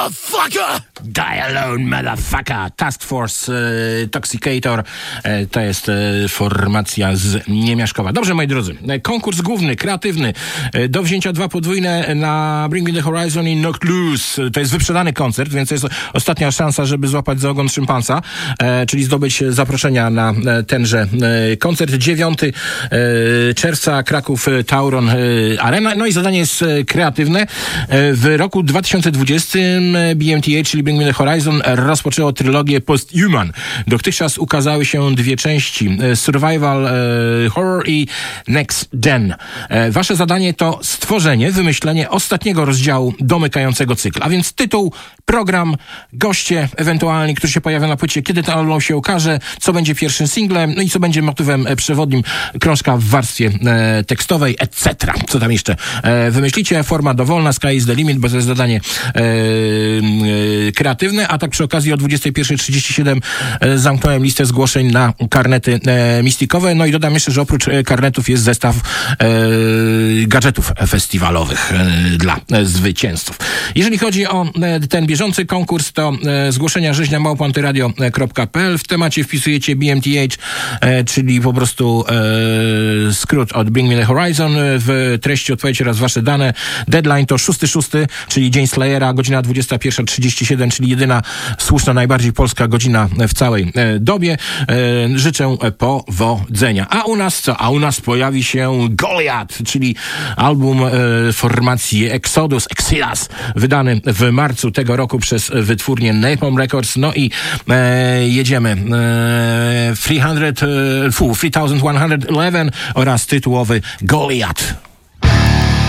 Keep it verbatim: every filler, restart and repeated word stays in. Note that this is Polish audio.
motherfucker! Die alone, motherfucker! Task Force e, Toxicator e, to jest e, formacja z Niemiaszkowa. Dobrze, moi drodzy, e, konkurs główny, kreatywny, e, do wzięcia dwa podwójne na Bring Me The Horizon i Knocked Loose. To jest wyprzedany koncert, więc to jest ostatnia szansa, żeby złapać za ogon szympansa, e, czyli zdobyć zaproszenia na e, tenże e, koncert. dziewiątego e, czerwca, Kraków Tauron e, Arena. No i zadanie jest e, kreatywne. E, w roku dwa tysiące dwudziestym B M T H, czyli Bring Me The Horizon, rozpoczęło trylogię Posthuman. Dotychczas ukazały się dwie części. Survival e, Horror i Next Gen. E, wasze zadanie to stworzenie, wymyślenie ostatniego rozdziału domykającego cykl. A więc tytuł, program, goście ewentualnie, którzy się pojawią na płycie, kiedy ten album się ukaże, co będzie pierwszym singlem, no i co będzie motywem przewodnim, krążka w warstwie e, tekstowej, et cetera. Co tam jeszcze e, wymyślicie? Forma dowolna, sky is the limit, bo to jest zadanie e, e, kreatywne, a tak przy okazji o dwudziestej pierwszej trzydzieści siedem e, zamknąłem listę zgłoszeń na karnety e, mistikowe, no i dodam jeszcze, że oprócz e, karnetów jest zestaw e, gadżetów festiwalowych e, dla e, zwycięzców. Jeżeli chodzi o e, ten bieżący konkurs, to e, zgłoszenia rzeźnia małpa antyradio kropka p l. W temacie wpisujecie B M T H, e, czyli po prostu e, skrót od Bring Me The Horizon. W treści odpowiedź oraz wasze dane. Deadline to szósty szósty, czyli dzień Slayera, godzina dwudziesta pierwsza trzydzieści siedem, czyli jedyna słuszna, najbardziej polska godzina w całej e, dobie. E, życzę powodzenia. A u nas co? A u nas pojawi się Goliath, czyli album e, formacji Exodus, Exodus, wydany w marcu tego roku przez wytwórnię Napalm Records. No i e, jedziemy. E, trzysta, e, trzy tysiące sto jedenaście oraz tytułowy Goliath.